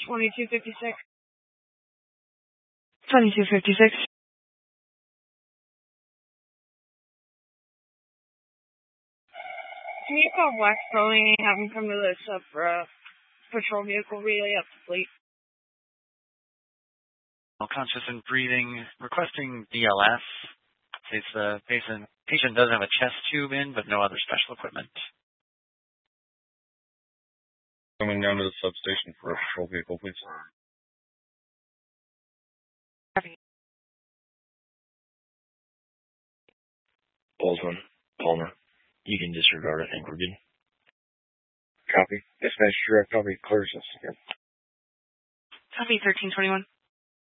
2256. 2256. Can you call Black Boeing and have them come to this for a patrol vehicle relay up to fleet? Conscious and breathing, requesting BLS. Says the patient does have a chest tube in, but no other special equipment. Coming down to the substation for a patrol vehicle, please. Baldwin, Palmer, you can disregard it. I think we're good. Copy. Dispatch direct copy. Clears us again. Copy 1321.